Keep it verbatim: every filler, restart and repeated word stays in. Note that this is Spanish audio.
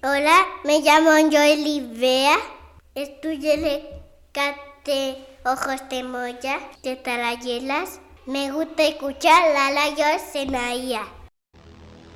Hola, me llamo Joely Bea. Estudio el Cate Ojos de Moya de Tarayelas. Me gusta escuchar la Layo Senaía.